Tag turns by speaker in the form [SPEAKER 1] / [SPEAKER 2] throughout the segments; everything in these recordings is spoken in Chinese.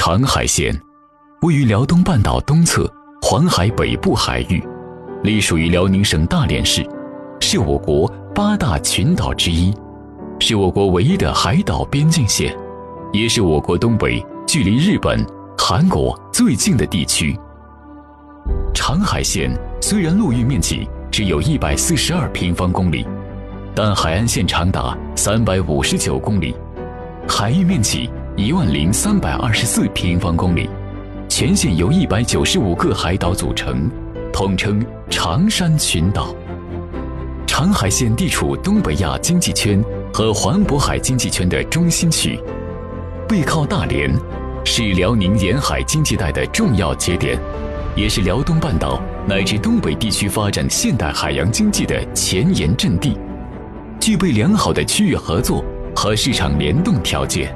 [SPEAKER 1] 长海县位于辽东半岛东侧环海北部海域，隶属于辽宁省大连市，是我国8大群岛之一，是我国唯一的海岛边境线，也是我国东北距离日本、韩国最近的地区。长海县虽然陆域面积只有142平方公里，但海岸线长达359公里，海域面积10324平方公里，全县由195个海岛组成，统称长山群岛。长海县地处东北亚经济圈和环渤海经济圈的中心区，背靠大连，是辽宁沿海经济带的重要节点，也是辽东半岛乃至东北地区发展现代海洋经济的前沿阵地，具备良好的区域合作和市场联动条件。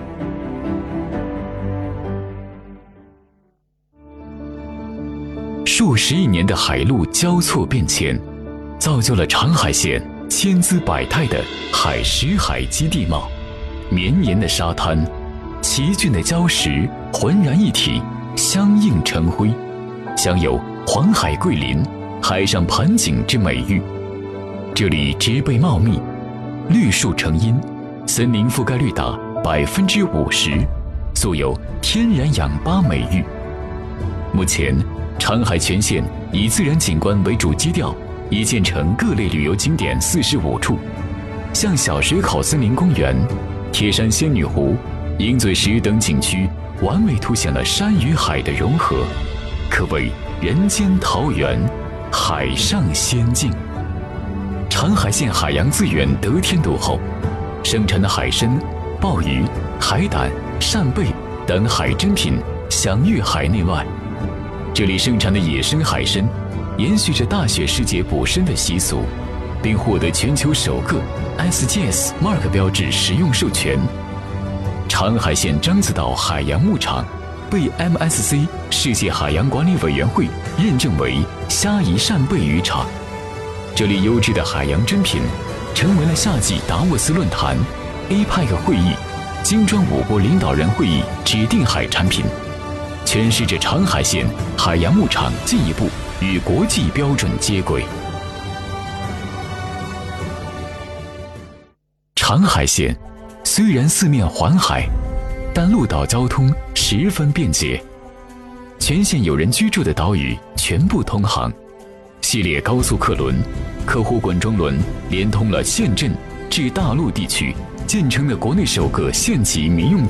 [SPEAKER 1] 数十亿年的海陆交错变迁，造就了长海县千姿百态的石海基地貌，绵延的沙滩，奇峻的礁石浑然一体，相映成辉，享有环海桂林、海上盆景之美誉。这里植被茂密，绿树成荫，森林覆盖率达50%，素有天然氧吧美誉。目前长海全县以自然景观为主基调，已建成各类旅游景点45处，像小水口森林公园、铁山仙女湖、鹰嘴石等景区完美凸显了山与海的融合，可谓人间桃源，海上仙境。长海县海洋资源得天独厚，生产的海参、鲍鱼、海胆、扇贝等海珍品享誉海内外。这里生产的野生海参延续着大雪时节捕参的习俗，并获得全球首个 SGS Mark 标志使用授权。长海县獐子岛海洋牧场被 MSC 世界海洋管理委员会认证为虾夷扇贝渔场。这里优质的海洋珍品成为了夏季达沃斯论坛、APEC 会议、金砖5国领导人会议指定海产品，诠释着长海县海洋牧场进一步与国际标准接轨。长海县虽然四面环海，但陆岛交通十分便捷，全县有人居住的岛屿全部通航，系列高速客轮、客户滚装轮连通了县镇至大陆地区，建成了国内首个县级民用